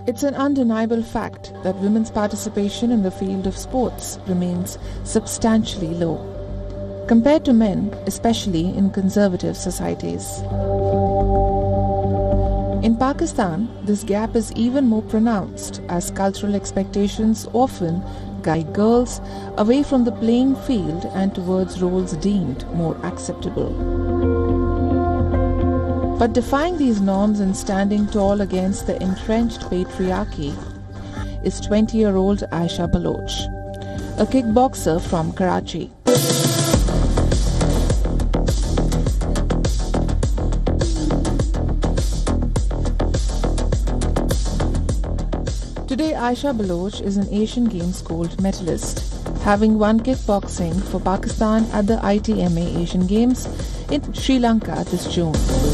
It's an undeniable fact that women's participation in the field of sports remains substantially low, compared to men, especially in conservative societies. In Pakistan, this gap is even more pronounced as cultural expectations often guide girls away from the playing field and towards roles deemed more acceptable. But defying these norms and standing tall against the entrenched patriarchy is 20-year-old Aisha Baloch, a kickboxer from Karachi. Today, Aisha Baloch is an Asian Games gold medalist, having won kickboxing for Pakistan at the ITMA Asian Games in Sri Lanka this June.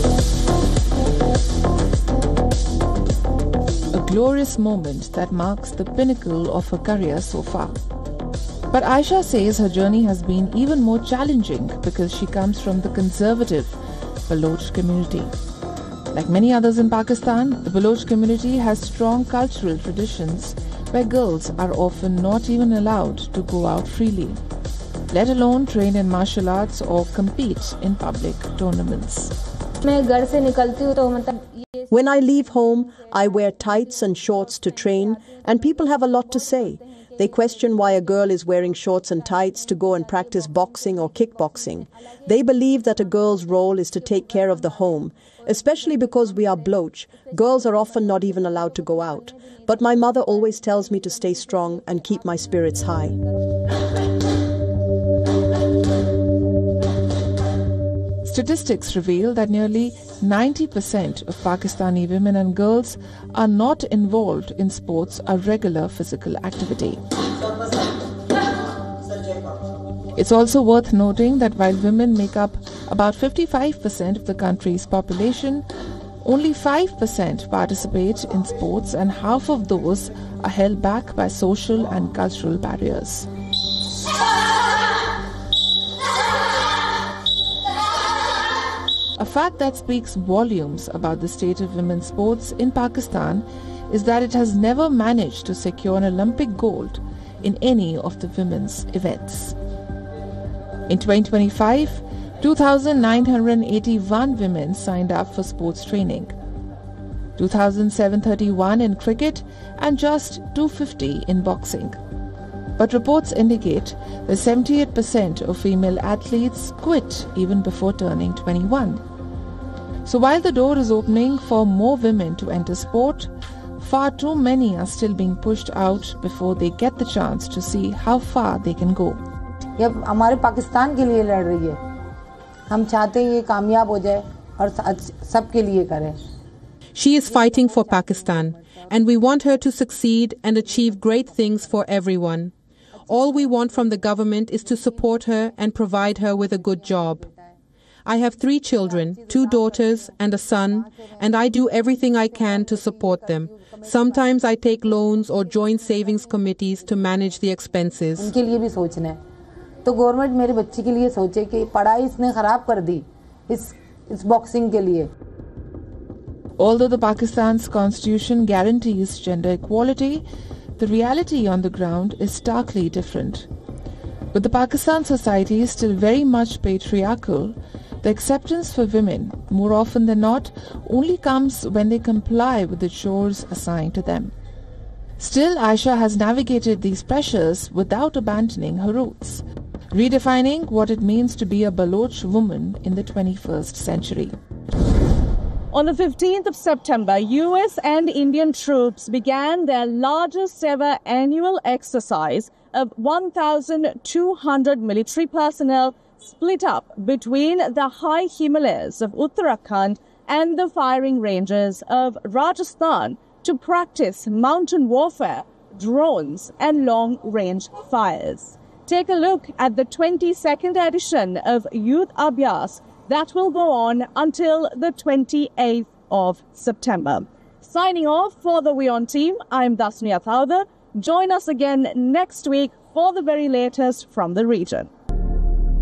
A glorious moment that marks the pinnacle of her career so far. But Aisha says her journey has been even more challenging because she comes from the conservative Baloch community. Like many others in Pakistan, the Baloch community has strong cultural traditions where girls are often not even allowed to go out freely, let alone train in martial arts or compete in public tournaments. When I leave home, I wear tights and shorts to train, and people have a lot to say. They question why a girl is wearing shorts and tights to go and practice boxing or kickboxing. They believe that a girl's role is to take care of the home, especially because we are Baloch. Girls are often not even allowed to go out. But my mother always tells me to stay strong and keep my spirits high. Statistics reveal that nearly 90% of Pakistani women and girls are not involved in sports or regular physical activity. It's also worth noting that while women make up about 55% of the country's population, only 5% participate in sports, and half of those are held back by social and cultural barriers. A fact that speaks volumes about the state of women's sports in Pakistan is that it has never managed to secure an Olympic gold in any of the women's events. In 2025, 2,981 women signed up for sports training, 2,731 in cricket and just 250 in boxing. But reports indicate that 78% of female athletes quit even before turning 21. So while the door is opening for more women to enter sport, far too many are still being pushed out before they get the chance to see how far they can go. ये हमारे पाकिस्तान के लिए लड़ रही है. हम चाहते हैं ये कामयाब हो जाए और सबके लिए करें. She is fighting for Pakistan, and we want her to succeed and achieve great things for everyone. All we want from the government is to support her and provide her with a good job. I have 3 children, 2 daughters and a son, and I do everything I can to support them. Sometimes I take loans or join savings committees to manage the expenses. उनके लिए भी सोचना है. तो government मेरे बच्चे के लिए सोचे कि पढ़ाई इसने खराब कर दी इस बॉक्सिंग के लिए. Although the Pakistan's constitution guarantees gender equality, the reality on the ground is starkly different. With the Pakistan society still very much patriarchal, the acceptance for women, more often than not, only comes when they comply with the chores assigned to them. Still, Aisha has navigated these pressures without abandoning her roots, redefining what it means to be a Baloch woman in the 21st century. On the 15th of September, US and Indian troops began their largest ever annual exercise of 1,200 military personnel split up between the high Himalayas of Uttarakhand and the firing ranges of Rajasthan to practice mountain warfare, drones and long-range fires. Take a look at the 22nd edition of Youth Abhyas that will go on until the 28th of September. Signing off for the WION team, I'm Dasnia Thawdar. Join us again next week for the very latest from the region.